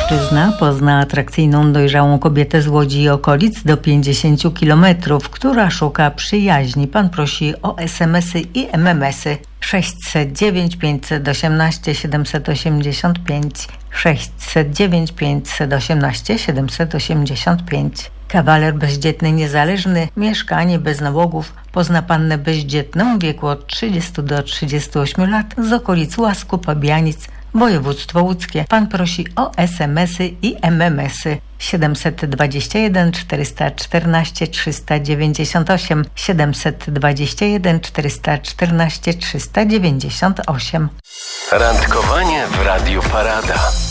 Mężczyzna pozna atrakcyjną, dojrzałą kobietę z Łodzi i okolic do 50 km, która szuka przyjaźni. Pan prosi o SMS-y i MMS-y. 609 518 785 609 518 785. Kawaler bezdzietny, niezależny, mieszkanie bez nałogów. Pozna pannę bezdzietną w wieku od 30 do 38 lat z okolic Łasku, Pabianic, województwo łódzkie. Pan prosi o SMS-y i MMS-y. 721 414 398 721 414 398. Randkowanie w Radiu Parada.